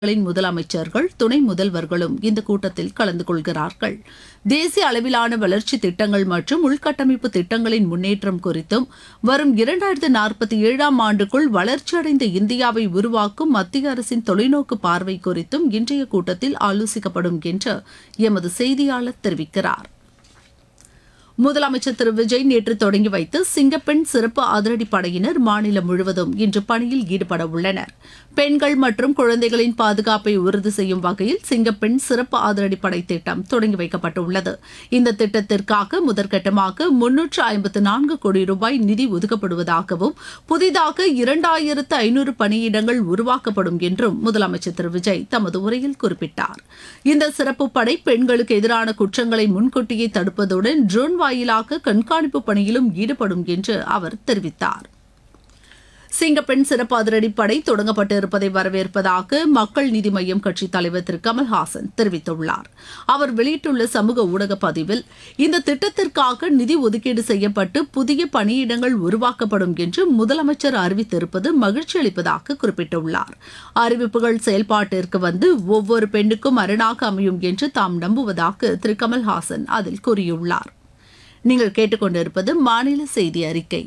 முதலமைச்சர்கள், துணை முதல்வர்களும் இந்த கூட்டத்தில் கலந்து கொள்கிறார்கள். தேசிய அளவிலான வளர்ச்சி திட்டங்கள் மற்றும் உள்கட்டமைப்பு திட்டங்களின் முன்னேற்றம் குறித்தும் வரும் 2047ஆம் ஆண்டுக்குள் வளர்ச்சியடைந்த இந்தியாவை உருவாக்கும் மத்திய அரசின் தொலைநோக்கு பார்வை குறித்தும் இன்றைய கூட்டத்தில் ஆலோசிக்கப்படும் என்று எமது செய்தியாளர் தெரிவிக்கிறார். முதலமைச்சர் திரு விஜய் நேற்று தொடங்கி வைத்து சிங்கப்பெண் சிறப்பு அதிரடிப்படையினர் மாநிலம் முழுவதும் இன்று பணியில் ஈடுபட உள்ளனர். பெண்கள் மற்றும் குழந்தைகளின் பாதுகாப்பை உறுதி செய்யும் வகையில் சிங்கப்பெண் சிறப்பு அதிரடிப்படை திட்டம் தொடங்கி வைக்கப்பட்டுள்ளது. இந்த திட்டத்திற்காக முதற்கட்டமாக 354 கோடி ரூபாய் நிதி ஒதுக்கப்படுவதாகவும் புதிதாக 2500 பணியிடங்கள் உருவாக்கப்படும் என்றும் முதலமைச்சர் திரு விஜய் தமது உரையில் குறிப்பிட்டார். இந்த சிறப்பு படை பெண்களுக்கு எதிரான குற்றங்களை முன்கூட்டியே தடுப்பதுடன் ட்ரோன் வாயிலாக கண்காணிப்பு பணியிலும் ஈடுபடும் என்று அவர் தெரிவித்தார். சிங்கப்பெண் சிறப்பு அதிரடிப்படை தொடங்கப்பட்டிருப்பதை வரவேற்பதாக மக்கள் நீதி மய்யம் கட்சித் தலைவர் திரு கமல்ஹாசன் தெரிவித்துள்ளார். அவர் வெளியிட்டுள்ள சமூக ஊடக பதிவில் இந்த திட்டத்திற்காக நிதி ஒதுக்கீடு செய்யப்பட்டு புதிய பணியிடங்கள் உருவாக்கப்படும் என்று முதலமைச்சர் அறிவித்திருப்பது மகிழ்ச்சி அளிப்பதாக குறிப்பிட்டுள்ளார். அறிவிப்புகள் செயல்பாட்டிற்கு வந்து ஒவ்வொரு பெண்ணுக்கும் அரணாக அமையும் என்று தாம் நம்புவதாக திரு கமல்ஹாசன் அதில் கூறியுள்ளார். நீங்கள் கேட்டுக்கொண்டிருப்பது மாநில செய்தி அறிக்கை.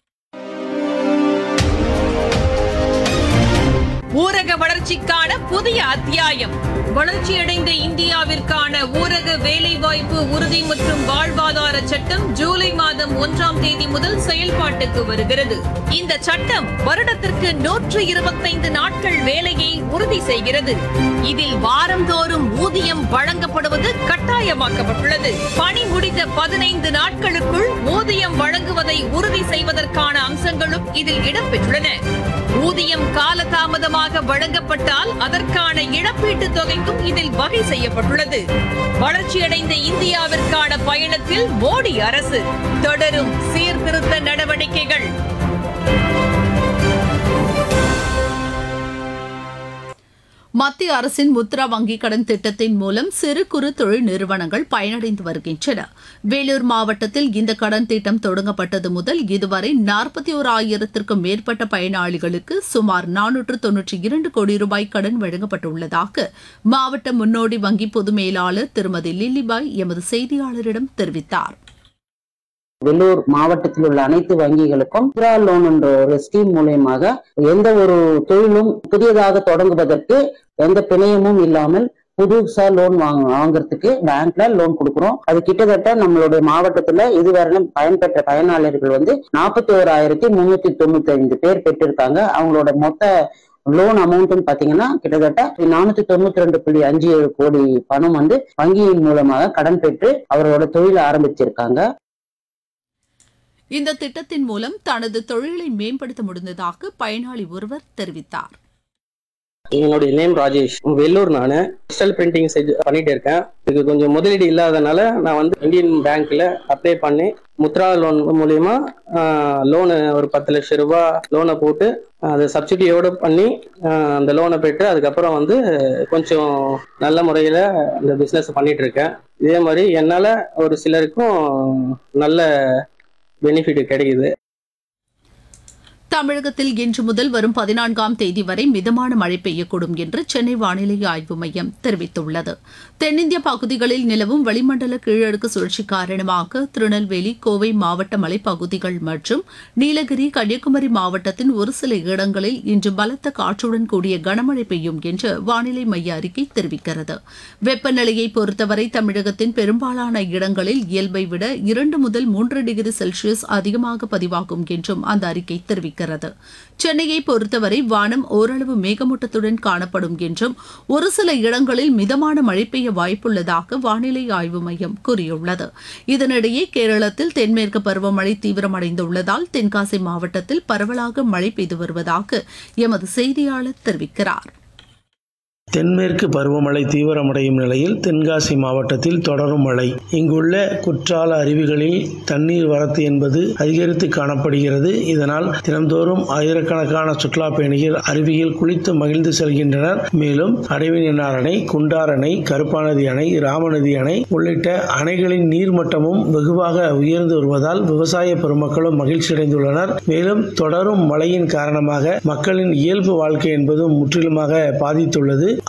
ஊரக வளர்ச்சிக்கான புதிய அத்தியாயம். வளர்ச்சியடைந்த இந்தியாவிற்கான ஊரக வேலைவாய்ப்பு உறுதி மற்றும் வாழ்வாதார சட்டம் ஜூலை மாதம் 1ஆம் தேதி முதல் செயல்பாட்டுக்கு வருகிறது. இந்த சட்டம் வருடத்திற்கு 125 நாட்கள் வேலையை உறுதி செய்கிறது. இதில் வாரந்தோறும் ஊதியம் வழங்கப்படுவது கட்டாயமாக்கப்பட்டுள்ளது. பணி முடிந்த 15 நாட்களுக்குள் ஊதியம் வழங்குவதை உறுதி செய்வதற்கான அம்சங்களும் இதில் இடம்பெற்றுள்ளன. ஊதியம் காலதாமதமாக வழங்கப்பட்டால் அதற்கான இழப்பீட்டுத் தொகைக்கும் இதில் வகை செய்யப்பட்டுள்ளது. வளர்ச்சியடைந்த இந்தியாவிற்கான பயணத்தில் மோடி அரசு தொடரும் சீர்திருத்த நடவடிக்கைகள். மத்திய அரசின் முத்ரா வங்கிக் கடன் திட்டத்தின் மூலம் சிறு குறு தொழில் நிறுவனங்கள் பயனடைந்து வருகின்றன. வேலூர் மாவட்டத்தில் இந்த கடன் திட்டம் தொடங்கப்பட்டது முதல் இதுவரை 41,000க்கும் மேற்பட்ட பயனாளிகளுக்கு சுமார் 492 கோடி ரூபாய் கடன் வழங்கப்பட்டுள்ளதாக மாவட்ட முன்னோடி வங்கி பொது மேலாளர் திருமதி லில்லிபாய் எமது செய்தியாளரிடம் தெரிவித்தார். வெள்ளூர் மாவட்டத்தில் உள்ள அனைத்து வங்கிகளுக்கும் முத்ரா லோன் என்ற ஒரு ஸ்கீம் மூலயமாக எந்த ஒரு தொழிலும் புதியதாக தொடங்குவதற்கு எந்த பிணையமும் இல்லாமல் புதுசா லோன் வாங்குறதுக்கு பேங்க்ல லோன் கொடுக்குறோம். அது கிட்டத்தட்ட நம்மளுடைய மாவட்டத்துல இதுவரை பயன்பெற்ற பயனாளர்கள் 41,395 பேர் பெற்றிருக்காங்க. அவங்களோட மொத்த லோன் அமௌண்ட் பாத்தீங்கன்னா கிட்டத்தட்ட 492.57 கோடி பணம் வங்கியின் மூலமாக கடன் பெற்று அவரோட தொழிலை ஆரம்பிச்சிருக்காங்க. இந்த திட்டத்தின் மூலம் தனது தொழிலை மேம்படுத்த முடிந்ததாக பயனாளி ஒருவர் தெரிவித்தார். என்னுடைய நேம் ராஜேஷ். வெள்ளூர் நான் டிஜிட்டல் பிரிண்டிங் பண்ணிட்டு இருக்கேன். இதுக்கு கொஞ்சம் முதலீடு இல்லாதனால நான் இந்தியன் பேங்க்ல அப்ளை பண்ணி முத்ரா லோன் மூலியமா லோனு ஒரு 10 லட்சம் ரூபாய் லோனை போட்டு அதை சப்சிடியோட பண்ணி அந்த லோனை பெற்று அதுக்கப்புறம் கொஞ்சம் நல்ல முறையில இந்த பிசினஸ் பண்ணிட்டு இருக்கேன். இதே மாதிரி என்னால ஒரு சிலருக்கும் நல்ல பெனிஃபிட் கிடைக்குது. தமிழகத்தில் இன்று முதல் வரும் 14ஆம் தேதி வரை மிதமான மழை பெய்யக்கூடும் என்று சென்னை வானிலை ஆய்வு மையம் தெரிவித்துள்ளது. தென்னிந்திய பகுதிகளில் நிலவும் வளிமண்டல கீழடுக்கு சுழற்சி காரணமாக திருநெல்வேலி, கோவை மாவட்ட மலைப்பகுதிகள் மற்றும் நீலகிரி, கன்னியாகுமரி மாவட்டத்தின் ஒரு சில இடங்களில் இன்று பலத்த காற்றுடன் கூடிய கனமழை பெய்யும் என்று வானிலை மைய அறிக்கை தெரிவிக்கிறது. வெப்பநிலையை பொறுத்தவரை தமிழகத்தின் பெரும்பாலான இடங்களில் இயல்பை விட 2 முதல் 3 டிகிரி செல்சியஸ் அதிகமாக பதிவாகும் என்றும் அந்த அறிக்கை தெரிவிக்கிறது. சென்னையை பொறுத்தவரை வானம் ஓரளவு மேகமூட்டத்துடன் காணப்படும் என்றும் ஒரு சில இடங்களில் மிதமான மழை பெய்ய வாய்ப்புள்ளதாக வானிலை ஆய்வு மையம் கூறியுள்ளது. இதனிடையே கேரளத்தில் தென்மேற்கு பருவமழை தீவிரமடைந்துள்ளதால் தென்காசி மாவட்டத்தில் பரவலாக மழை பெய்து வருவதாக எமது செய்தியாளர் தெரிவிக்கிறார். தென்மேற்கு பருவமழை தீவிரமடையும் நிலையில் தென்காசி மாவட்டத்தில் தொடரும் மழை. இங்குள்ள குற்றால அருவிகளில் தண்ணீர் வரத்து என்பது அதிகரித்து காணப்படுகிறது. இதனால் தினந்தோறும் ஆயிரக்கணக்கான சுற்றுலா பயணிகள் அருவியில் குளித்து மகிழ்ந்து செல்கின்றனர். மேலும் அடைவினார் அணை, குண்டார் அணை, கருப்பாநதி அணை, ராமநதி அணை உள்ளிட்ட அணைகளின் நீர்மட்டமும் வெகுவாக உயர்ந்து வருவதால் விவசாய பெருமக்களும் மகிழ்ச்சியடைந்துள்ளனர். மேலும் தொடரும் மழையின் காரணமாக மக்களின் இயல்பு வாழ்க்கை என்பதும் முற்றிலுமாக பாதித்துள்ளது.